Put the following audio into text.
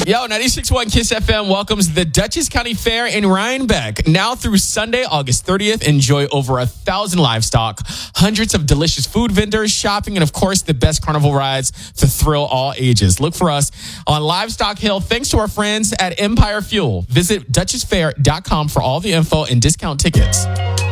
Yo, 96.1 KISS FM welcomes the Dutchess County Fair in Rhinebeck. Now through Sunday, August 30th, enjoy over 1,000 livestock, hundreds of delicious food vendors, shopping, and of course, the best carnival rides to thrill all ages. Look for us on Livestock Hill thanks to our friends at Empire Fuel. Visit DutchessFair.com for all the info and discount tickets.